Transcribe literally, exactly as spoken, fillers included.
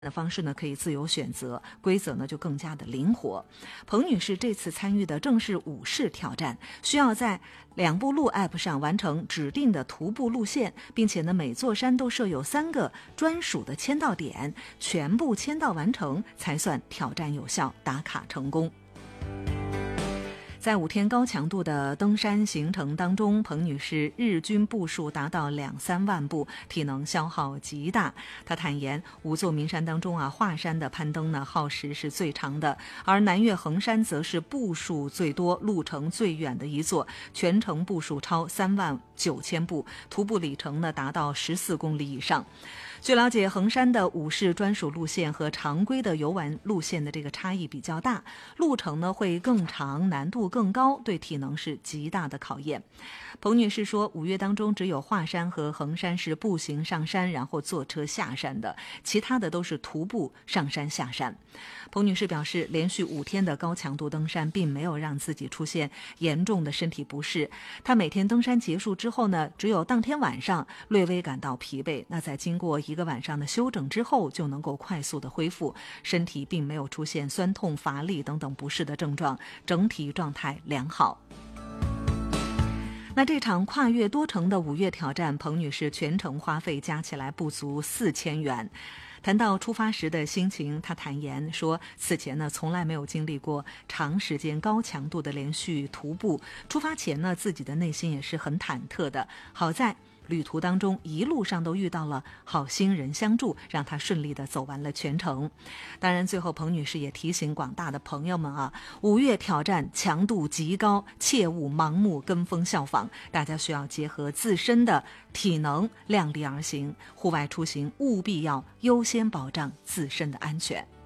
的方式呢可以自由选择，规则呢就更加的灵活。彭女士这次参与的正是五式挑战，需要在两步路 App 上完成指定的徒步路线，并且呢每座山都设有三个专属的签到点，全部签到完成才算挑战有效，打卡成功。在五天高强度的登山行程当中，彭女士日均步数达到两三万步，体能消耗极大。她坦言，五座名山当中啊，华山的攀登呢耗时是最长的，而南岳衡山则是步数最多、路程最远的一座，全程步数超三万九千步，徒步里程呢达到十四公里以上。据了解，衡山的五式专属路线和常规的游玩路线的这个差异比较大，路程呢会更长，难度更高，对体能是极大的考验。彭女士说，五月当中只有华山和衡山是步行上山然后坐车下山的，其他的都是徒步上山下山。彭女士表示，连续五天的高强度登山并没有让自己出现严重的身体不适。她每天登山结束之后呢，只有当天晚上略微感到疲惫，那在经过一个晚上的休整之后就能够快速的恢复，身体并没有出现酸痛、乏力等等不适的症状，整体状态良好。那这场跨越多城的五月挑战，彭女士全程花费加起来不足四千元。谈到出发时的心情，她坦言说，此前呢从来没有经历过长时间高强度的连续徒步，出发前呢自己的内心也是很忐忑的，好在旅途当中一路上都遇到了好心人相助，让她顺利的走完了全程。当然最后彭女士也提醒广大的朋友们啊，五月挑战强度极高，切勿盲目跟风效仿，大家需要结合自身的体能量力而行，户外出行务必要优先保障自身的安全。